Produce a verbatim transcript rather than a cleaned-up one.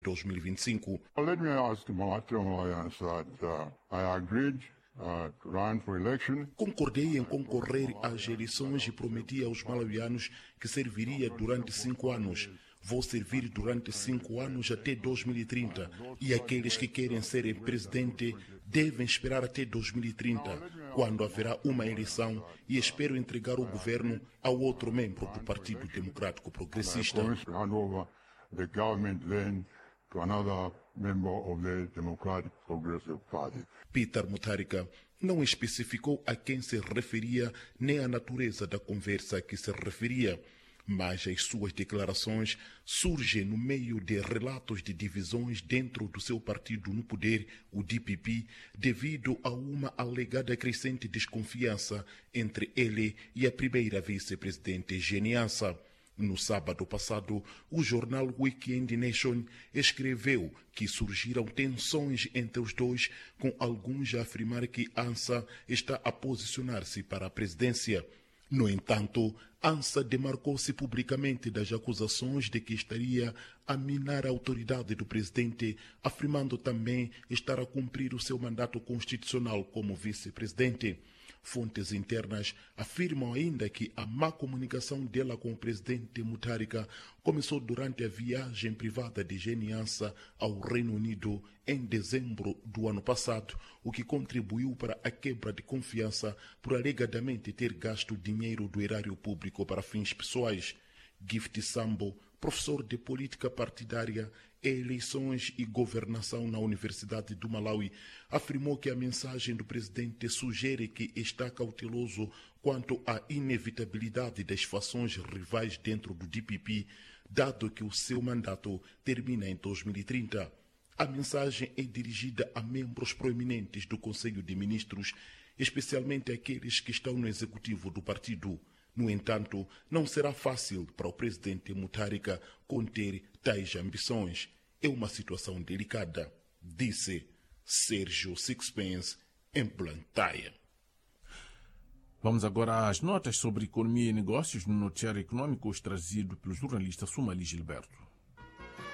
dois mil e vinte e cinco. Let me ask Mahathir Alliance that uh, I agreed uh, to run for election. Concordei em concorrer às eleições e prometi aos malawianos que serviria durante cinco anos. Vou servir durante cinco anos até dois mil e trinta. E aqueles que querem ser presidente devem esperar até dois mil e trinta, quando haverá uma eleição, e espero entregar o governo ao outro membro do Partido Democrático Progressista. The government then to another member of the Democratic Progressive Party. Peter Mutharika não especificou a quem se referia nem a natureza da conversa a que se referia, mas as suas declarações surgem no meio de relatos de divisões dentro do seu partido no poder, o D P P, devido a uma alegada crescente desconfiança entre ele e a primeira vice-presidente Geni Ansa. No sábado passado, o jornal Weekend Nation escreveu que surgiram tensões entre os dois, com alguns a afirmar que Ansa está a posicionar-se para a presidência. No entanto, Ansa demarcou-se publicamente das acusações de que estaria a minar a autoridade do presidente, afirmando também estar a cumprir o seu mandato constitucional como vice-presidente. Fontes internas afirmam ainda que a má comunicação dela com o presidente Mutharika começou durante a viagem privada de Geni Ansa ao Reino Unido em dezembro do ano passado, o que contribuiu para a quebra de confiança por alegadamente ter gasto dinheiro do erário público para fins pessoais. Gift Sambo, professor de política partidária, eleições e governação na Universidade do Malawi, afirmou que a mensagem do presidente sugere que está cauteloso quanto à inevitabilidade das fações rivais dentro do D P P, dado que o seu mandato termina em dois mil e trinta. A mensagem é dirigida a membros proeminentes do Conselho de Ministros, especialmente aqueles que estão no executivo do partido. No entanto, não será fácil para o presidente Mutharika conter tais ambições. É uma situação delicada, disse Sérgio Sixpence em Blantyre. Vamos agora às notas sobre economia e negócios no noticiário econômico trazido pelo jornalista Sumali Gilberto.